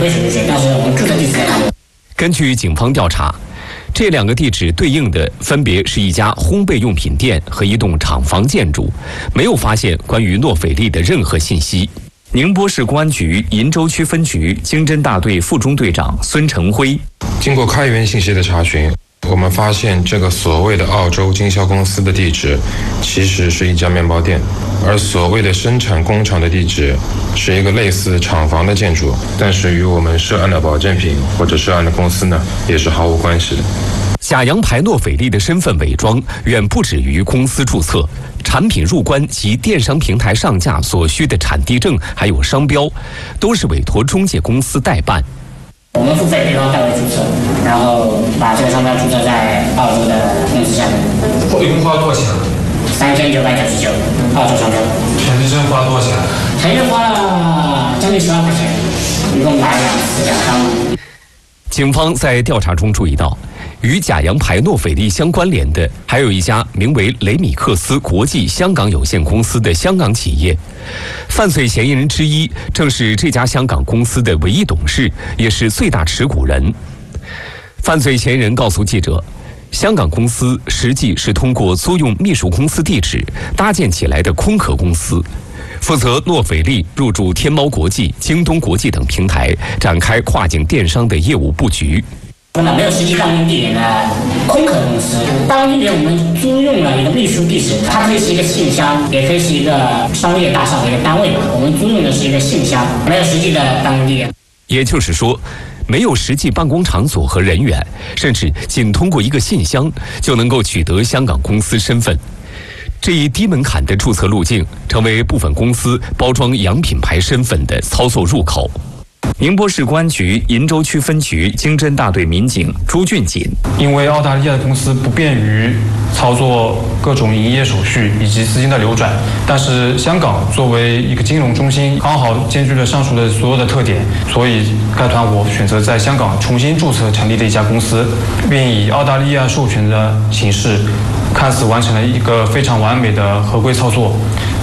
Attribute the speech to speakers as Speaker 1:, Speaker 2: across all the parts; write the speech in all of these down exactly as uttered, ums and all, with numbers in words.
Speaker 1: 为什么是？但是我们注册地址在哪里？
Speaker 2: 根据警方调查，这两个地址对应的分别是一家烘焙用品店和一栋厂房建筑，没有发现关于诺斐利的任何信息。宁波市公安局鄞州区分局经侦大队副中队长孙成辉，
Speaker 3: 经过开源信息的查询，我们发现这个所谓的澳洲经销公司的地址其实是一家面包店，而所谓的生产工厂的地址是一个类似厂房的建筑，但是与我们涉案的保健品或者涉案的公司呢也是毫无关系的。
Speaker 2: 假洋牌诺斐利的身份伪装远不止于公司注册，产品入关及电商平台上架所需的产地证还有商标，都是委托中介公司代办。
Speaker 1: 我们付费对方代为注册，然后把这个商标注册在澳洲的公司下面。
Speaker 4: 一共花多少钱？
Speaker 1: 三千九百九十九，澳洲商标。
Speaker 4: 产地证花多少钱？
Speaker 1: 产地证花了将近十万块钱，一共买两次两张。
Speaker 2: 警方在调查中注意到，与假洋牌诺斐利相关联的还有一家名为雷米克斯国际香港有限公司的香港企业，犯罪嫌疑人之一正是这家香港公司的唯一董事，也是最大持股人。犯罪嫌疑人告诉记者，香港公司实际是通过租用秘书公司地址搭建起来的空壳公司，负责诺斐利入驻天猫国际、京东国际等平台，展开跨境电商的业务布局。
Speaker 1: 没有实际办公地点的空壳公司，当地点我们租用了一个秘书地址，它可以是一个信箱，也可以是一个商业大厦的一个单位嘛。我们租用的是一个信箱，没有实际的办公地点。
Speaker 2: 也就是说，没有实际办公场所和人员，甚至仅通过一个信箱就能够取得香港公司身份。这一低门槛的注册路径，成为部分公司包装洋品牌身份的操作入口。宁波市公安局鄞州区分局经侦大队民警朱俊锦，
Speaker 5: 因为澳大利亚的公司不便于操作各种营业手续以及资金的流转，但是香港作为一个金融中心，刚好兼具了上述的所有的特点，所以该团伙选择在香港重新注册成立了一家公司，并以澳大利亚授权的形式，看似完成了一个非常完美的合规操作。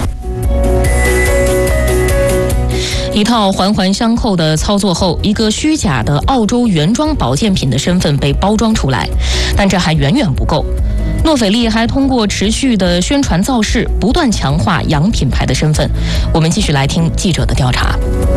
Speaker 6: 一套环环相扣的操作后，一个虚假的澳洲原装保健品的身份被包装出来，但这还远远不够。诺斐利还通过持续的宣传造势，不断强化洋品牌的身份。我们继续来听记者的调查。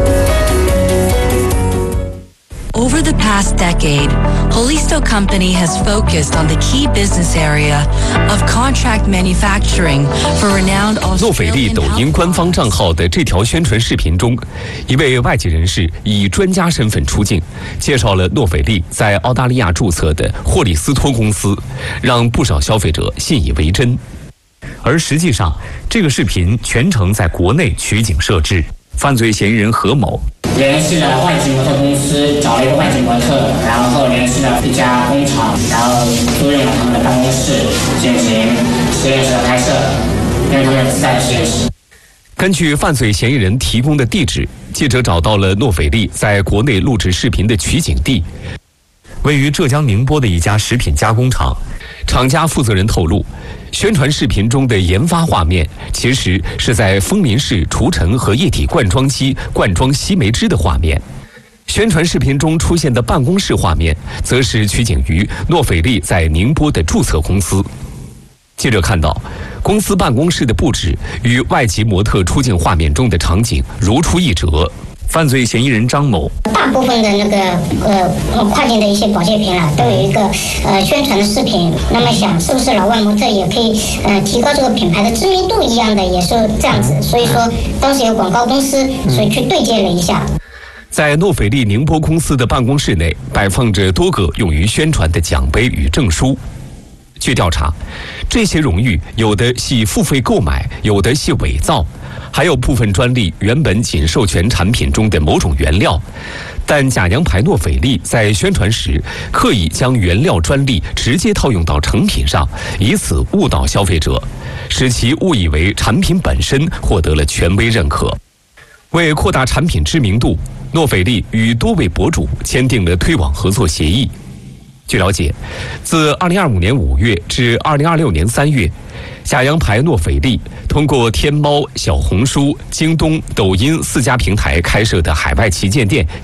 Speaker 7: Over the past decade, Holisto Company has focused on the key business area of contract manufacturing for renowned Australian.
Speaker 2: 诺斐利抖音官方账号的这条宣传视频中，一位外籍人士以专家身份出镜，介绍了诺斐利在澳大利亚注册的霍利斯托公司，让不少消费者信以为真。而实际上，这个视频全程在国内取景摄制。犯罪嫌疑人何某
Speaker 1: 联系了外籍模特公司，找了一个外籍模特，然后联系了一家工厂，然后租用了他们的办公室进行实验室的拍摄，因为他们自带的实验室。
Speaker 2: 根据犯罪嫌疑人提供的地址，记者找到了诺斐利在国内录制视频的取景地，位于浙江宁波的一家食品加工厂。厂家负责人透露，宣传视频中的研发画面其实是在枫林市除尘和液体灌装机灌装西梅汁的画面。宣传视频中出现的办公室画面，则是取景于诺斐利在宁波的注册公司。记者看到，公司办公室的布置与外籍模特出镜画面中的场景如出一辙。犯罪嫌疑人张某，
Speaker 8: 大部分的那个呃跨境的一些保健品啊，都有一个呃宣传的视频。那么想是不是老外模特也可以呃提高这个品牌的知名度一样的，也是这样子。所以说当时有广告公司，所以去对接了一下。
Speaker 2: 在诺斐利宁波公司的办公室内，摆放着多个用于宣传的奖杯与证书。据调查，这些荣誉有的系付费购买，有的系伪造，还有部分专利原本仅授权产品中的某种原料，但假洋牌诺斐利在宣传时刻意将原料专利直接套用到成品上，以此误导消费者，使其误以为产品本身获得了权威认可。为扩大产品知名度，诺斐利与多位博主签订了推广合作协议。据了解，自二零二五年五月至二零二六年三月，假洋牌诺斐利通过天猫、小红书、京东、抖音四家平台开设的海外旗舰店